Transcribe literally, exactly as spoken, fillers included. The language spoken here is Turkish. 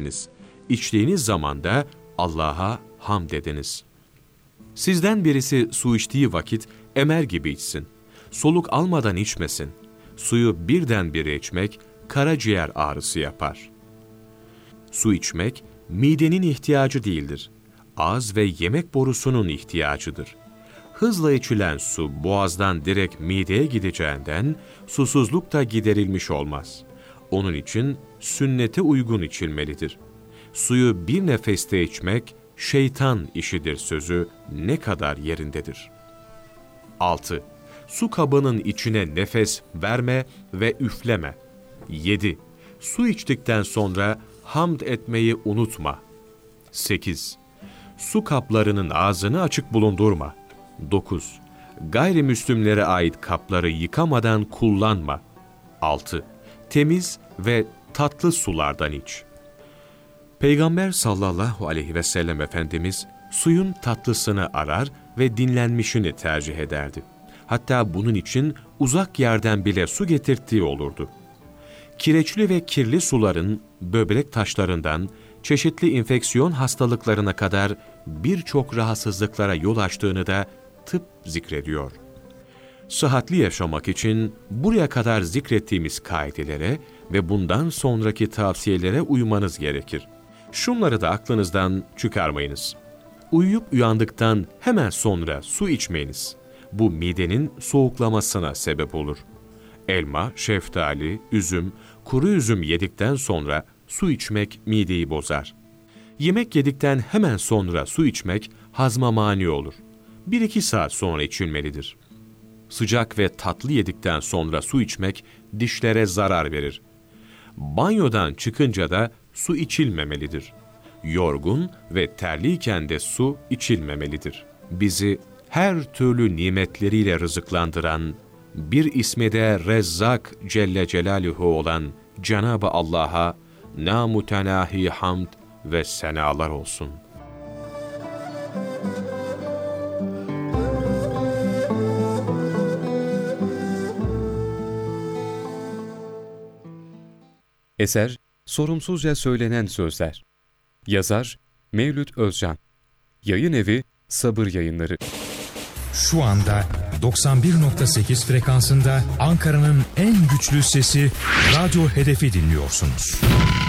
etsiniz. İçtiğiniz zaman da Allah'a hamd ediniz. Sizden birisi su içtiği vakit emer gibi içsin. Soluk almadan içmesin. Suyu birdenbire içmek karaciğer ağrısı yapar. Su içmek midenin ihtiyacı değildir. Ağız ve yemek borusunun ihtiyacıdır. Hızla içilen su boğazdan direkt mideye gideceğinden susuzluk da giderilmiş olmaz. Onun için sünnete uygun içilmelidir. Suyu bir nefeste içmek şeytan işidir sözü ne kadar yerindedir. altı. Su kabının içine nefes verme ve üfleme. yedi. Su içtikten sonra hamd etmeyi unutma. sekiz. Su kaplarının ağzını açık bulundurma. dokuz. Gayrimüslimlere ait kapları yıkamadan kullanma. altı. Temiz ve tatlı sulardan iç. Peygamber sallallahu aleyhi ve sellem Efendimiz suyun tatlısını arar ve dinlenmişini tercih ederdi. Hatta bunun için uzak yerden bile su getirttiği olurdu. Kireçli ve kirli suların böbrek taşlarından çeşitli infeksiyon hastalıklarına kadar birçok rahatsızlıklara yol açtığını da tıp zikrediyor. Sıhhatli yaşamak için buraya kadar zikrettiğimiz kaidelere ve bundan sonraki tavsiyelere uymanız gerekir. Şunları da aklınızdan çıkarmayınız. Uyuyup uyandıktan hemen sonra su içmeyiniz. Bu midenin soğuklamasına sebep olur. Elma, şeftali, üzüm, kuru üzüm yedikten sonra su içmek mideyi bozar. Yemek yedikten hemen sonra su içmek hazma mani olur. bir iki saat sonra içilmelidir. Sıcak ve tatlı yedikten sonra su içmek dişlere zarar verir. Banyodan çıkınca da su içilmemelidir. Yorgun ve terliyken de su içilmemelidir. Bizi her türlü nimetleriyle rızıklandıran, bir ismi de Rezzak Celle Celaluhu olan Cenab-ı Allah'a namütenahi hamd ve senalar olsun. Eser, Sorumsuzca Söylenen Sözler. Yazar, Mevlüt Özcan. Yayın evi, Sabır Yayınları. Şu anda doksan bir nokta sekiz frekansında Ankara'nın en güçlü sesi Radyo Hedef'i dinliyorsunuz.